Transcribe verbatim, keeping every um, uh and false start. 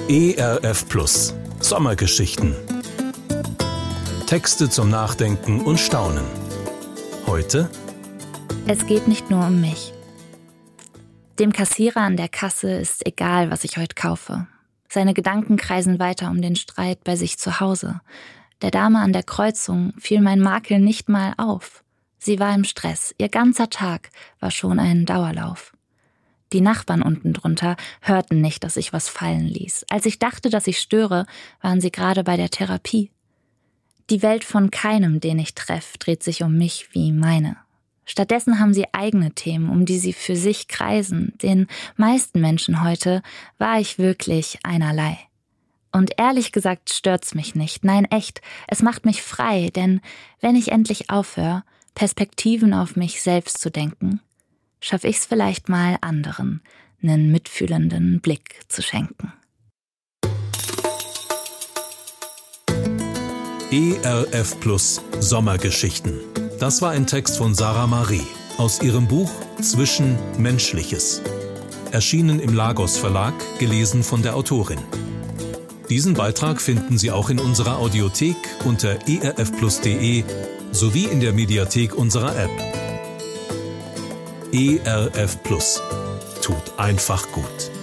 E R F Plus Sommergeschichten. Texte zum Nachdenken und Staunen. Heute: Es geht nicht nur um mich. Dem Kassierer an der Kasse ist egal, was ich heute kaufe. Seine Gedanken kreisen weiter um den Streit bei sich zu Hause. Der Dame an der Kreuzung fiel mein Makel nicht mal auf. Sie war im Stress. Ihr ganzer Tag war schon ein Dauerlauf. Die Nachbarn unten drunter hörten nicht, dass ich was fallen ließ. Als ich dachte, dass ich störe, waren sie gerade bei der Therapie. Die Welt von keinem, den ich treffe, dreht sich um mich wie meine. Stattdessen haben sie eigene Themen, um die sie für sich kreisen. Den meisten Menschen heute war ich wirklich einerlei. Und ehrlich gesagt stört's mich nicht. Nein, echt, es macht mich frei, denn wenn ich endlich aufhöre, Perspektiven auf mich selbst zu denken, schaffe ich's vielleicht mal anderen, einen mitfühlenden Blick zu schenken. E R F Plus Sommergeschichten. Das war ein Text von Sarah Marie aus ihrem Buch Zwischenmenschliches. Erschienen im Lagos Verlag, gelesen von der Autorin. Diesen Beitrag finden Sie auch in unserer Audiothek unter e r f plus punkt de sowie in der Mediathek unserer App. E R F Plus. Tut einfach gut.